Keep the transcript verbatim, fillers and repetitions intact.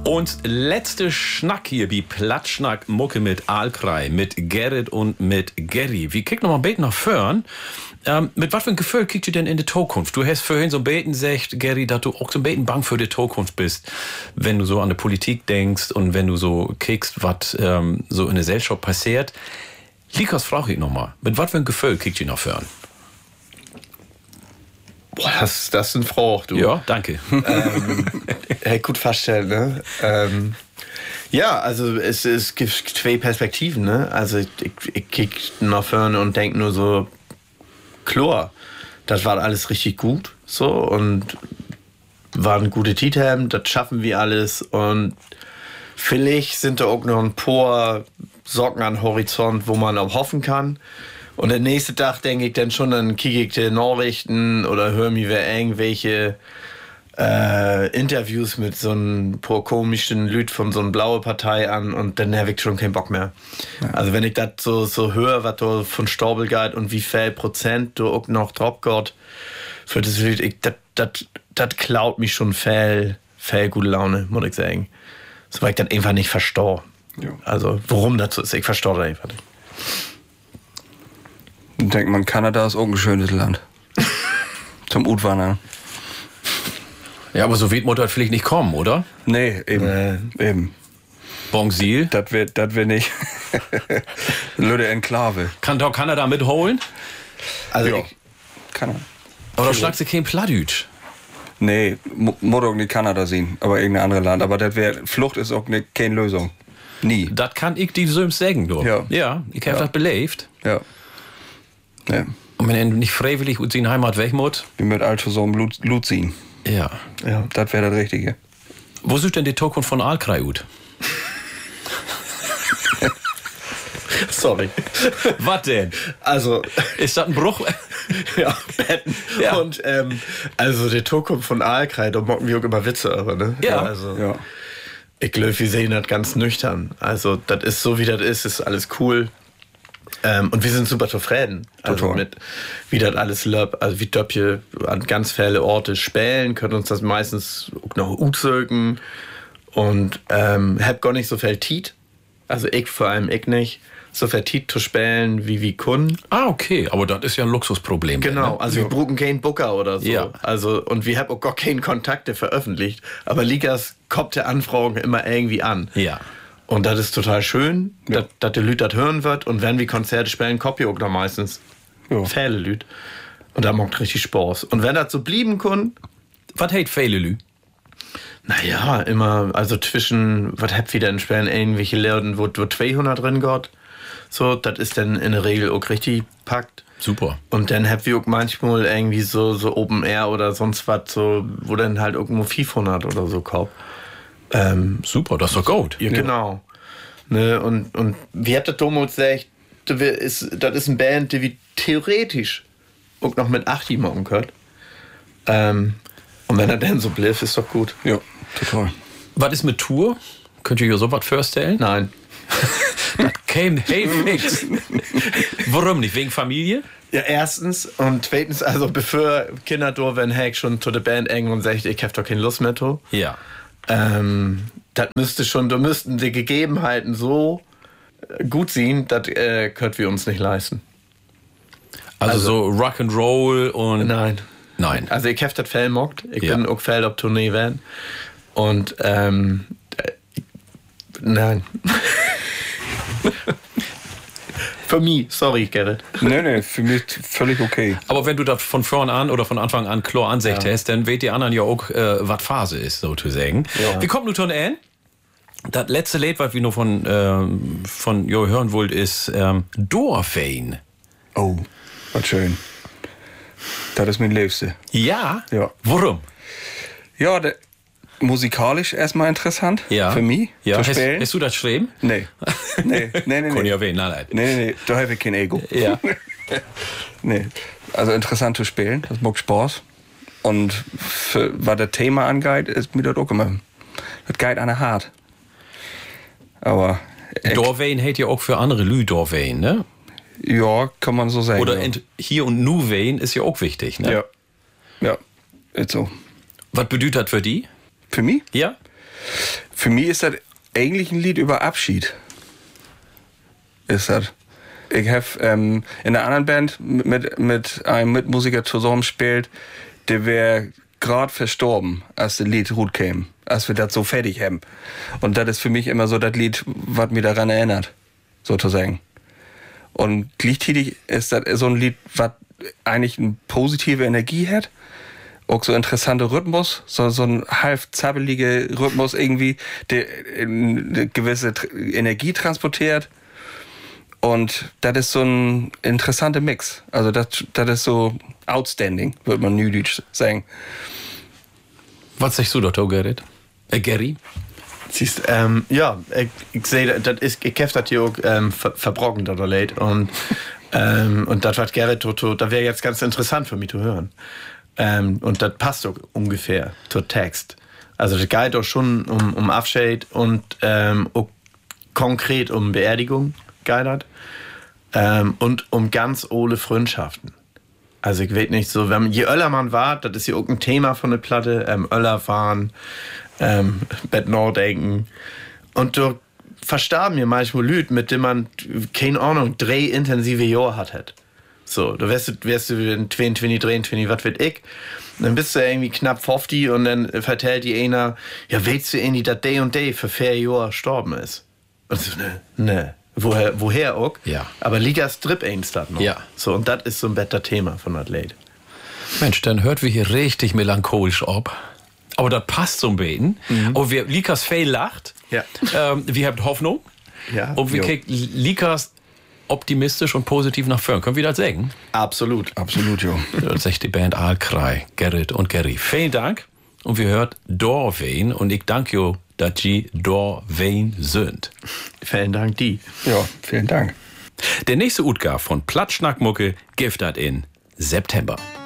Und letzte Schnack hier, wie Plattschnack Mucke mit Aalkrei, mit Gerrit und mit Gary. Wir kicken noch mal ein Beten nach vorn. Ähm, mit was für ein Gefühl kickst du denn in die Zukunft? Du hast vorhin so ein Beten gesagt, Gary, dass du auch so ein Beten bang für die Zukunft bist, wenn du so an die Politik denkst und wenn du so kickst, was ähm, so in der Gesellschaft passiert. Likas, frage ich noch mal, mit was für ein Gefühl kickt du nach vorn? Boah, das, das sind Frau auch, du. Ja, danke. ähm, hey, gut feststellen, ne? Ähm, ja, also es, es gibt zwei Perspektiven, ne? Also ich, ich kick nach vorne und denk nur so, klar, das war alles richtig gut, so, und waren gute Titel, das schaffen wir alles, und vielleicht sind da auch noch ein paar Socken an Horizont, wo man auch hoffen kann. Und der nächste Tag denke ich dann schon, dann kicke ich die Nachrichten oder höre mir wer irgendwelche äh, Interviews mit so einem paar komischen Lüd von so einer blauen Partei an, und dann habe ich schon keinen Bock mehr. Ja. Also wenn ich das so, so höre, was da von Staubel geht und wie viel Prozent du auch noch drauf geht für das Lüd, das klaut mich schon viel, viel gute Laune, muss ich sagen. So, weil ich das einfach nicht verstehe. Ja. Also warum das so ist, ich verstehe das einfach nicht. Ich denke, man, Kanada ist auch ein schönes Land. Zum Utwandern. Ja, aber so weit muss das vielleicht nicht kommen, oder? Nee, eben. Äh, eben. Bonsil? Das wird das wär nicht. Lüde Enklave. Kann doch Kanada mitholen? Also, ja. Ich, kann er. Aber da schlagst du kein Plattdeutsch. Nee, muss auch nicht Kanada sehen, aber irgendein anderes Land. Aber das wär, Flucht ist auch ne, keine Lösung. Nie. Das kann ich dir so sagen, du. Ja. Ja, ich habe ja. das belebt. Ja. Ja. Und wenn er nicht freiwillig aus seiner Heimat weg muss. Wie mit Alto so einem Blut, Blut ziehen. Ja. Ja. Das wäre das Richtige. Wo ist denn die Zukunft von Aalkrei ut? Sorry. Was denn? Also. Ist das ein Bruch? Ja, Betten. Ja. Und, ähm, also die Zukunft von Aalkrei, da mocken wir auch immer Witze, aber, ne? Ja. Also, ja. Ich glaube, wir sehen das ganz nüchtern. Also, das ist so, wie das ist, ist alles cool. Ähm, und wir sind super zufrieden. Also Total. mit, wie das alles läuft. Also, wie Döppje an ganz viele Orte spielen, können uns das meistens auch noch uzögen. Und, ähm, hab gar nicht so viel Tiet. Also, ich vor allem, ich nicht. So viel Tiet zu spielen, wie wir können. Ah, okay. Aber das ist ja ein Luxusproblem. Genau. Ne? Also, wir brauchen keinen Booker oder so. Ja. Also, und wir haben auch gar keine Kontakte veröffentlicht. Aber Ligas kommt der Anfragen immer irgendwie an. Ja. Und das ist total schön, Ja. dass, dass die Leute das hören wird. Und wenn wir Konzerte spielen, kopieren auch noch meistens Ja. viele Leute. Und da macht richtig Spaß. Und wenn das so blieben kann, Was hält viele Lü? naja, immer, also zwischen, was habt ihr denn spielen, irgendwelche Läden, wo, wo zweihundert drin geht. So, das ist dann in der Regel auch richtig packt. Super. Und dann habt ihr auch manchmal irgendwie so, so Open Air oder sonst was, so, wo dann halt irgendwo fünfhundert oder so kauft. Ähm, Super, das ist doch gut. Ja, genau. Ne, und, und wie hat der Thomas gesagt, das ist, das ist eine Band, die wir theoretisch auch noch mit achtzig machen können. Ähm, und wenn er dann so bleibt, ist doch gut. Ja, total. Was ist mit Tour? Könnt ihr euch so was vorstellen? Nein. Das käme hey nix. Warum nicht? Wegen Familie? Ja, erstens. Und zweitens, also bevor Kinder da werden, Hack schon zu der Band eng und sagt, ich hab doch keine Lust mehr. To. Ja. Ähm, das müsste schon, da müssten die Gegebenheiten so gut sein, das äh, können wir uns nicht leisten. Also, Also- so Rock'n'Roll und... Nein. Nein. Also ich hab das viel mockt. Ich Ja. bin auch viel auf Tournee werden. Und ähm, äh, nein. Für mich, sorry, Gerrit. Nee, nee, für mich völlig okay. Aber wenn du das von vorn an oder von Anfang an klar ansicht Ja. hast, dann weht die anderen ja auch, äh, was Phase ist, sozusagen. Ja. Wie kommt nun schon an? Das letzte Lied, was wir nur von, ähm, von Jo hören wollt, ist ähm, Dorfwein. Oh, was schön. Das ist mein Liebste. Ja? Ja. Warum? Ja, der, musikalisch erstmal interessant. Ja. Für mich. Ja. Zu Hast, spielen. hast du das geschrieben? Nee. Nee, nee, nee. Kann nee. ja wen, nein, nein. Nee, nee, nee, da habe ich kein Ego. Ja. Nee. Also interessant zu spielen, das macht Spaß. Und für, was das Thema angeht, ist mir das auch immer. Das geht an der Hart. Aber. echt, Dorfwein hält ja auch für andere Lü Dorfwein, ne? Ja, kann man so sagen. Oder ja. ent- hier und nu Wein ist ja auch wichtig, ne? Ja. Ja, ist so. Was bedeutet das für die? Für mich? Ja? Für mich ist das eigentlich ein Lied über Abschied. Ist das. Ich habe ähm, in einer anderen Band mit, mit einem Mitmusiker zusammengespielt, der wäre gerade verstorben, als das Lied gut kam, als wir das so fertig haben. Und das ist für mich immer so das Lied, was mich daran erinnert, sozusagen. Und gleichzeitig ist das so ein Lied, was eigentlich eine positive Energie hat, auch so interessante Rhythmus, so, so ein halb zabbelige Rhythmus irgendwie, der eine gewisse Energie transportiert. Und das ist so ein interessanter Mix. Also das, das ist so outstanding, würde man nüdisch sagen. Was sagst du da, Gerrit? Äh, Gary? Siehst, ähm, ja, ich, ich sehe, das ist, ich habe das hier auch ähm, ver, verbrochen, das leid. Und, ähm, und das, was Gerrit tut, da wäre jetzt ganz interessant für mich zu hören. Ähm, und das passt auch ungefähr zur Text. Also das geht auch schon um, um Abschied und ähm, auch konkret um Beerdigung. Geilert. Ähm, und um ganz ohne Freundschaften. Also ich weiß nicht so, wenn je öller man war, das ist ja auch ein Thema von der Platte, ähm, öller fahren, ähm, Bett Norddenken. Und du verstarben mir manchmal Leute, mit denen man, keine Ahnung, drei intensive Jahre hat. So, du wärst, wärst du in zweiundzwanzig, dreiundzwanzig, was wird ich? Dann bist du irgendwie knapp fünfzig und dann vertellt die einer, ja, weißt du irgendwie, dass der und der für vier Jahre gestorben ist? Und so, ne, ne. Woher, woher auch? Ja. Aber Liga Strip eins das noch. Ja. So, und das ist so ein better Thema von Athlet. Mensch, dann hört wir hier richtig melancholisch ab. Aber das passt so ein bisschen. Mhm. Aber wir, Likas Faye lacht. Ja. Ähm, wir haben Hoffnung. Ja. Und wir Jo. kriegen Likas optimistisch und positiv nach vorn. Können wir das sagen? Absolut. Absolut, jo. Das sagt die Band Aalkrei, Gerrit und Gary. Vielen Dank. Und wir hört Dorwein. Und ich danke jo, dass Sie Dorwein sind. Vielen Dank, die. Ja, vielen Dank. Der nächste Utgab von Platschnackmucke gibt das in September.